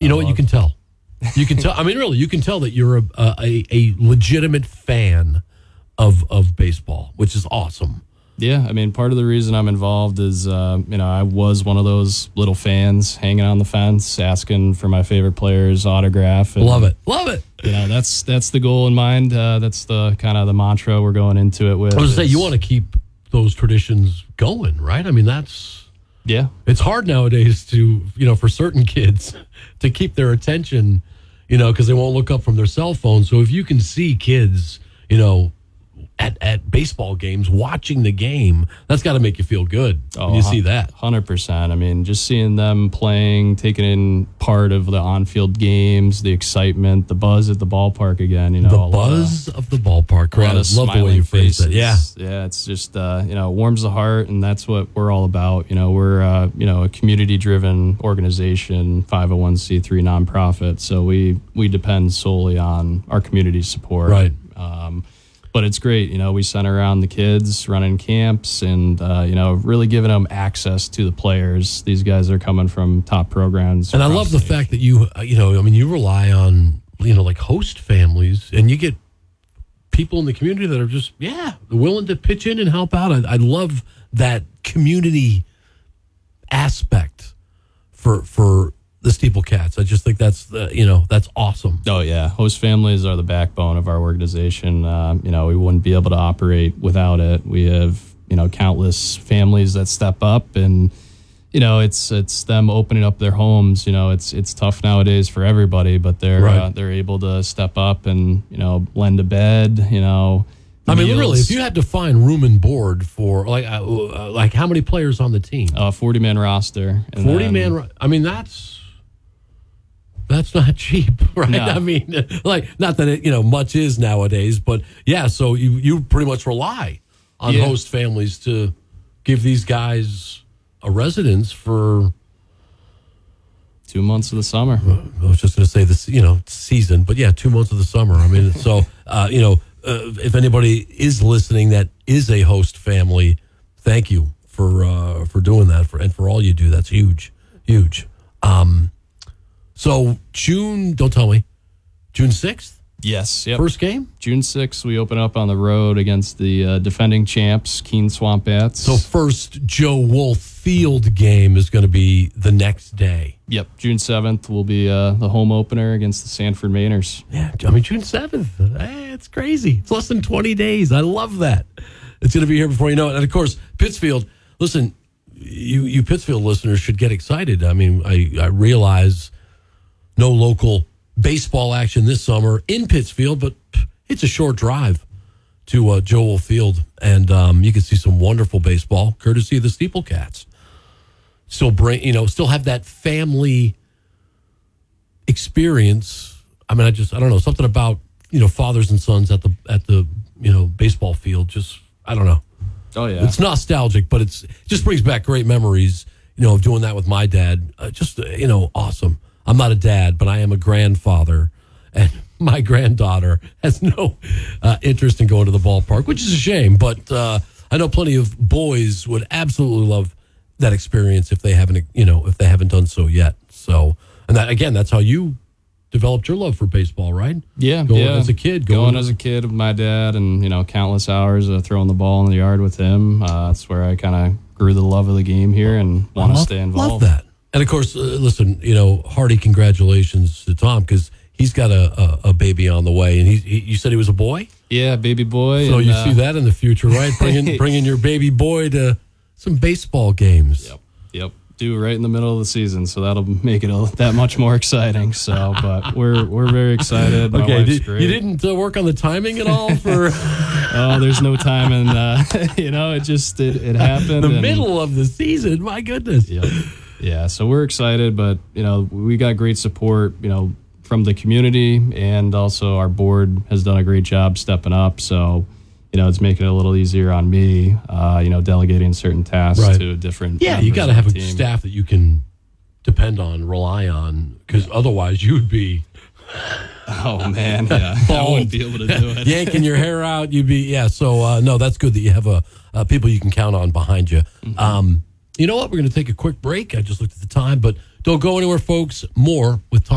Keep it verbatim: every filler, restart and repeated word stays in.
know what? You can tell. You can tell. I mean, really, you can tell that you're a a, a legitimate fan of of baseball, which is awesome. Yeah, I mean, part of the reason I'm involved is, uh, you know, I was one of those little fans hanging on the fence, asking for my favorite player's autograph. And, love it, love it. You know, that's that's the goal in mind. Uh, that's the kind of the mantra we're going into it with. I was going to say, is- you want to keep those traditions going, right? I mean, that's Yeah. it's hard nowadays to, you know, for certain kids to keep their attention, you know, because they won't look up from their cell phone. So if you can see kids, you know, at, at baseball games, watching the game, that's got to make you feel good when you see that. one hundred percent. I mean, just seeing them playing, taking in part of the on-field games, the excitement, the buzz at the ballpark again. You know, The a lot of- buzz of the ballpark. a lot Right? I of love the way smiling you phrased faces. that. Yeah. Yeah, it's just, uh, you know, it warms the heart, and that's what we're all about. You know, we're, uh, you know, a community-driven organization, five oh one c three nonprofit, so we, we depend solely on our community support. Right. Um, but it's great. You know, we center around the kids, running camps, and, uh, you know, really giving them access to the players. These guys are coming from top programs. And I across love the nation. fact that you, uh, you know, I mean, you rely on, you know, like host families, and you get people in the community that are just, yeah, willing to pitch in and help out. I, I love that community aspect for for the Steeple Cats. I just think that's, uh, you know, that's awesome. Oh, yeah. Host families are the backbone of our organization. Uh, you know, we wouldn't be able to operate without it. We have, you know, countless families that step up, and, you know, it's it's them opening up their homes. You know, it's it's tough nowadays for everybody, but they're Right. uh, they're able to step up and, you know, lend a bed, you know. I mean, meals. really, if you had to find room and board for, like, uh, uh, like how many players on the team? Uh, forty-man roster. and forty-man, then- I mean, that's... That's not cheap, right? No. I mean, like, not that it, you know, much is nowadays, but yeah, so you, you pretty much rely on Yeah. host families to give these guys a residence for, Two months of the summer. I was just going to say this, you know, season, but yeah, two months of the summer. I mean, so, uh, you know, uh, if anybody is listening that is a host family, thank you for, uh, for doing that for, and for all you do. That's huge, huge. Um, So June, don't tell me, June sixth, Yes. Yep. first game? June sixth, we open up on the road against the uh, defending champs, Keene Swamp Bats. So first Joe Wolf Field game is going to be the next day. Yep, June seventh will be uh, the home opener against the Sanford Mainers. Yeah, I mean, June seventh. Hey, it's crazy. It's less than twenty days. I love that. It's going to be here before you know it. And, of course, Pittsfield, listen, you, you Pittsfield listeners should get excited. I mean, I, I realize no local baseball action this summer in Pittsfield, but it's a short drive to uh, Joel Field, and um, you can see some wonderful baseball courtesy of the Steeple Cats. Still bring, you know, still have that family experience. I mean, I just, I don't know, something about, you know, fathers and sons at the at the you know baseball field. Just, I don't know. Oh, yeah. It's nostalgic, but it's it just brings back great memories. You know, of doing that with my dad. Uh, just uh, you know, awesome. I'm not a dad, but I am a grandfather, and my granddaughter has no uh, interest in going to the ballpark, which is a shame. But uh, I know plenty of boys would absolutely love that experience if they haven't, you know, if they haven't done so yet. So, and that again, that's how you developed your love for baseball, right? Yeah, going yeah. as a kid, going, going as a kid with my dad, and, you know, countless hours of throwing the ball in the yard with him. Uh, that's where I kind of grew the love of the game here and want to love, stay involved. Love that. And of course, uh, listen, you know, hearty congratulations to Tom, because he's got a, a, a baby on the way, and he, he you said he was a boy. Yeah, baby boy. So and, you uh, see that in the future, right? Bringing bringing your baby boy to some baseball games. Yep, yep. Due right in the middle of the season, so that'll make it a, that much more exciting. So, but we're we're very excited. My Okay, wife's did, great. you didn't uh, work on the timing at all for Oh, there's no time, and uh, you know, it just it, it happened. the and, middle of the season. My goodness. Yep. Yeah, so we're excited, but, you know, we got great support, you know, from the community, and also our board has done a great job stepping up. So, you know, it's making it a little easier on me, uh, you know, delegating certain tasks Right. to different. Yeah, you members got to of have the a team. staff that you can depend on, rely on, because otherwise you would be Oh, man, yeah, I wouldn't be able to do it. yanking your hair out. You'd be, yeah. So, uh, no, that's good that you have a uh, people you can count on behind you. Mm-hmm. Um, you know what? We're going to take a quick break. I just looked at the time, but don't go anywhere, folks. More with Tom.